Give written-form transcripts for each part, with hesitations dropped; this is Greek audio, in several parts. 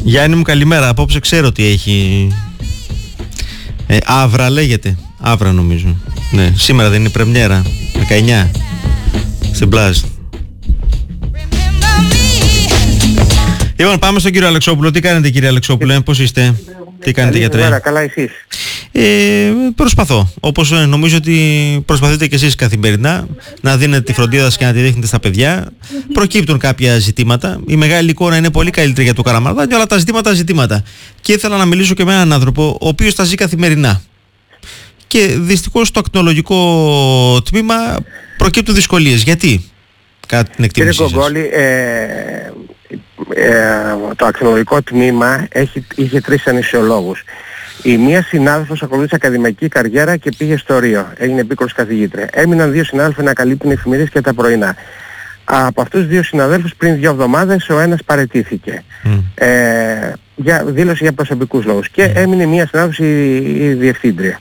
Γιάννη μου, καλημέρα. Απόψε ξέρω τι έχει. Αύρα λέγεται. Αύρα νομίζω. Ναι, σήμερα δεν είναι πρεμιέρα. 19 στην Πλάζ. Λοιπόν, πάμε στον κύριο Αλεξόπουλο. Τι κάνετε, κύριε Αλεξόπουλε, πώς είστε? Τι κάνετε, γιατρέ? Καλά, εσείς? Προσπαθώ. Όπως νομίζω ότι προσπαθείτε και εσείς καθημερινά να δίνετε τη φροντίδα σας και να τη δείχνετε στα παιδιά. Προκύπτουν κάποια ζητήματα. Η μεγάλη εικόνα είναι πολύ καλύτερη για το Καραμαρδάνιο, αλλά τα ζητήματα. Και ήθελα να μιλήσω και με έναν άνθρωπο ο οποίος τα ζει καθημερινά. Και δυστυχώς στο ακτινολογικό τμήμα προκύπτουν δυσκολίες. Γιατί, κατά την εκτίμησή σας? Κύριε Κογκόλη, το ακτινολογικό τμήμα είχε 3 ανησιολόγους. Η μία συνάδελφος ακολούθησε ακαδημαϊκή καριέρα και πήγε στο Ρίο. Έγινε επίκουρος καθηγήτρια. Έμειναν 2 συνάδελφοι να καλύπτουν εφημερίες και τα πρωινά. Από αυτούς τους 2 συναδέλφους πριν 2 εβδομάδες ο ένας παραιτήθηκε. Δήλωσε για προσωπικούς λόγους. Και έμεινε μία συνάδελφος, η διευθύντρια.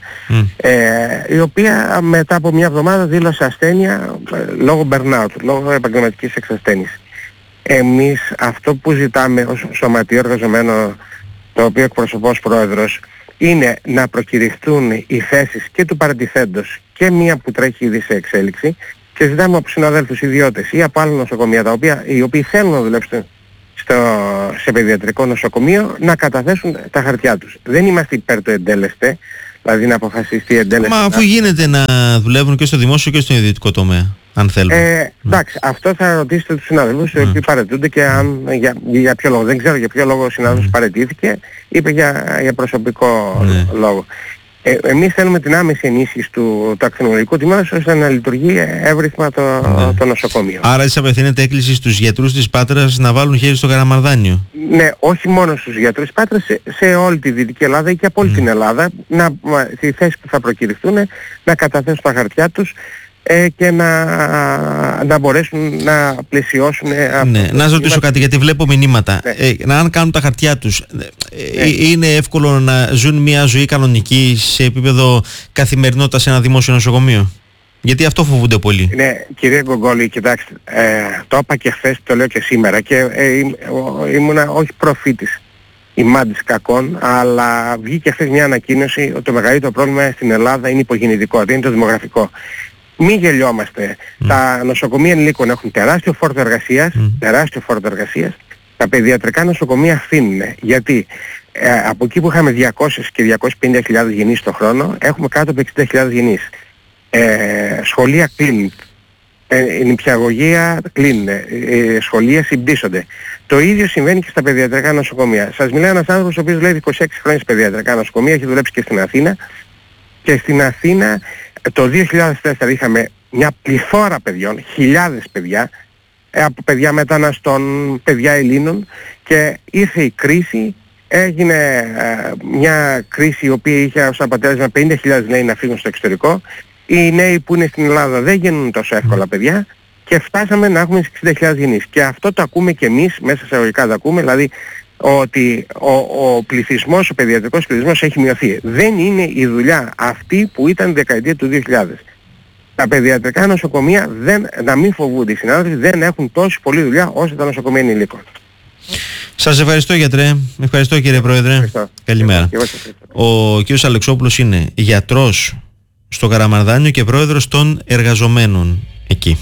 Η οποία μετά από 1 εβδομάδα δήλωσε ασθένεια λόγω burnout, λόγω επαγγελματικής εξασθένειας. Εμείς αυτό που ζητάμε ως σωματείο εργαζομένο, το οποίο εκπροσωπώ ως πρόεδρος, είναι να προκηρυχθούν οι θέσεις και του παρατηθέντος και μία που τρέχει ήδη σε εξέλιξη, και ζητάμε από συναδέλφους ιδιώτες ή από άλλα νοσοκομεία οι οποίοι θέλουν να δουλέψουν σε παιδιατρικό νοσοκομείο να καταθέσουν τα χαρτιά τους. Δεν είμαστε υπέρ του εντέλεσθε, δηλαδή να αποφασιστεί εντέλεσθε. Μα αφού γίνεται να δουλεύουν και στο δημόσιο και στο ιδιωτικό τομέα, αν θέλουν. Εντάξει, αυτό θα ρωτήσετε τους συναδέλφους οι οποίοι παραιτούνται και για ποιο λόγο. Δεν ξέρω για ποιο λόγο ο συνάδελφος παραιτήθηκε, είπε για προσωπικό λόγο. Εμείς θέλουμε την άμεση ενίσχυση του ακτινολογικού τμήματος ώστε να λειτουργεί εύρυθμα το νοσοκομείο. Άρα εσείς απευθύνετε έκκληση στους γιατρούς της Πάτρας να βάλουν χέρι στο Καραμαρδάνιο? Ναι, όχι μόνο στους γιατρούς της Πάτρας, σε όλη τη Δυτική Ελλάδα και από όλη την Ελλάδα, στη θέση που θα προκηρυχθούν, να καταθέσουν τα χαρτιά τους και να μπορέσουν να πλαισιώσουν. Να σας ρωτήσω κάτι, γιατί βλέπω μηνύματα. Αν κάνουν τα χαρτιά τους, είναι εύκολο να ζουν μια ζωή κανονική σε επίπεδο καθημερινότητα σε ένα δημόσιο νοσοκομείο? Γιατί αυτό φοβούνται πολύ. Ναι, κύριε Γκογκόλη, κοιτάξτε, το είπα και χθες, το λέω και σήμερα, και ήμουνα όχι προφήτης ημάντης κακών, αλλά βγήκε χθες μια ανακοίνωση ότι το μεγαλύτερο πρόβλημα στην Ελλάδα είναι η υπογεννητικότητα, είναι το δημογραφικό. Μην γελιόμαστε. Τα νοσοκομεία ενηλίκων έχουν τεράστιο φόρτο εργασίας, τα παιδιατρικά νοσοκομεία αφήνουν. Γιατί από εκεί που είχαμε 200 και 250.000 γεννήσεις το χρόνο, έχουμε κάτω από 60.000 γεννήσεις. Σχολεία κλείνουν. Νηπιαγωγεία κλείνουν. Σχολεία συμπτύσσονται. Το ίδιο συμβαίνει και στα παιδιατρικά νοσοκομεία. Σας μιλάει ένας άνθρωπος ο οποίος δουλεύει 26 χρόνια σε παιδιατρικά νοσοκομεία, έχει δουλέψει και στην Αθήνα. Και στην Αθήνα το 2004 είχαμε μια πληθώρα παιδιών, χιλιάδες παιδιά, από παιδιά μεταναστών, παιδιά Ελλήνων, και ήρθε η κρίση, έγινε μια κρίση η οποία είχε ως αποτέλεσμα 50.000 νέοι να φύγουν στο εξωτερικό. Οι νέοι που είναι στην Ελλάδα δεν γίνουν τόσο εύκολα παιδιά και φτάσαμε να έχουμε 60.000 γεννήσεις. Και αυτό το ακούμε και εμείς, μέσα σε εγωγικά το ακούμε, δηλαδή ότι ο πληθυσμός, ο παιδιατρικός πληθυσμός έχει μειωθεί. Δεν είναι η δουλειά αυτή που ήταν η δεκαετία του 2000. Τα παιδιατρικά νοσοκομεία, να μην φοβούνται οι συνάδελφοι, δεν έχουν τόση πολλή δουλειά όσο τα νοσοκομεία ενηλίκων. Σας ευχαριστώ, γιατρέ. Ευχαριστώ, κύριε Πρόεδρε. Ευχαριστώ. Καλημέρα. Ο κύριος Αλεξόπουλος είναι γιατρός στο Καραμαρδάνιο και πρόεδρος των εργαζομένων εκεί.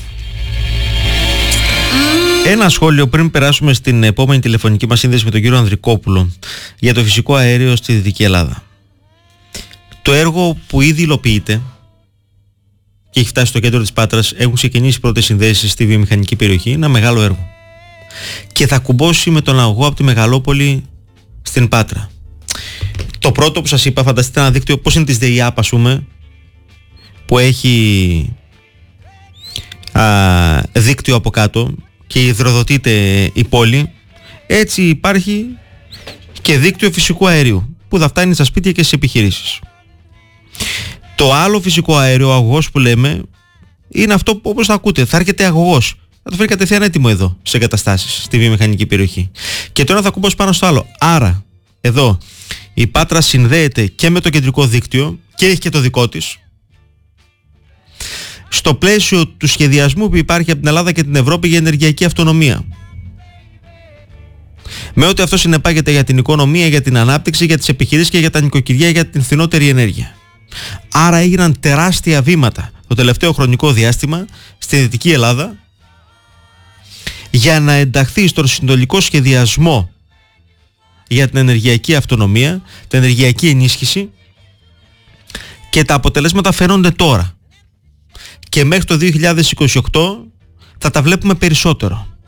Ένα σχόλιο πριν περάσουμε στην επόμενη τηλεφωνική μας σύνδεση με τον κύριο Ανδρικόπουλο για το φυσικό αέριο στη Δυτική Ελλάδα. Το έργο που ήδη υλοποιείται και έχει φτάσει στο κέντρο της Πάτρας, έχουν ξεκινήσει πρώτες συνδέσεις στη βιομηχανική περιοχή, ένα μεγάλο έργο. Και θα κουμπώσει με τον αγωγό από τη Μεγαλόπολη στην Πάτρα. Το πρώτο που σας είπα, φανταστείτε ένα δίκτυο, πώς είναι της ΔΕΙΑΠ, ας πούμε, που έχει δίκτυο από κάτω και υδροδοτείται η πόλη, έτσι υπάρχει και δίκτυο φυσικού αερίου που θα φτάνει στα σπίτια και στις επιχειρήσεις. Το άλλο φυσικό αέριο, ο αγωγός που λέμε, είναι αυτό που, όπως θα ακούτε, θα έρχεται αγωγός, θα το φέρει κατευθείαν έτοιμο εδώ σε εγκαταστάσεις στη βιομηχανική περιοχή. Και τώρα θα κουμπώσει πάνω στο άλλο. Άρα εδώ η Πάτρα συνδέεται και με το κεντρικό δίκτυο και έχει και το δικό της, στο πλαίσιο του σχεδιασμού που υπάρχει από την Ελλάδα και την Ευρώπη για ενεργειακή αυτονομία. Με ό,τι αυτό συνεπάγεται για την οικονομία, για την ανάπτυξη, για τις επιχειρήσεις και για τα νοικοκυριά, για την φθηνότερη ενέργεια. Άρα έγιναν τεράστια βήματα το τελευταίο χρονικό διάστημα στη Δυτική Ελλάδα για να ενταχθεί στον συνολικό σχεδιασμό για την ενεργειακή αυτονομία, την ενεργειακή ενίσχυση, και τα αποτελέσματα φαίνονται τώρα. Και μέχρι το 2028 θα τα βλέπουμε περισσότερο.